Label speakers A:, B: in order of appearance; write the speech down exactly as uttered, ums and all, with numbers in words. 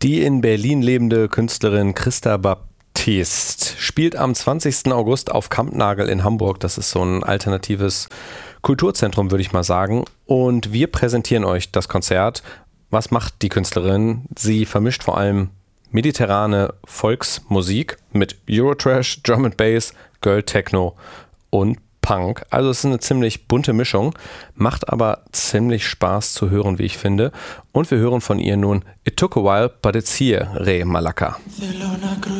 A: Die in Berlin lebende Künstlerin Christa Baptist spielt am zwanzigsten August auf Kampnagel in Hamburg. Das ist so ein alternatives Kulturzentrum, würde ich mal sagen. Und wir präsentieren euch das Konzert. Was macht die Künstlerin? Sie vermischt vor allem mediterrane Volksmusik mit Eurotrash, Drum and Bass, Girl Techno und Punk. Also es ist eine ziemlich bunte Mischung, macht aber ziemlich Spaß zu hören, wie ich finde. Und wir hören von ihr nun It Took a While, but it's here, Re Malaka.